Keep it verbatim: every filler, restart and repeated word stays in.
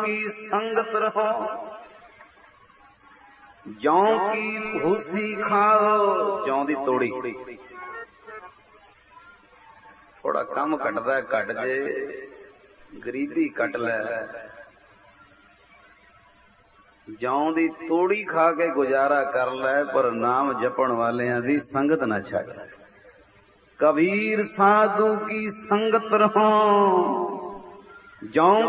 की संगत रहो, जौ की भूसी खाओ, जौ दी तोड़ी। थोड़ा कम कटदा कट जे, गरीबी कट लै, जौ दी तोड़ी खा के गुजारा कर लै, पर नाम जपण वालियां दी संगत ना छड़। कबीर साधु की संगत रहो, जौ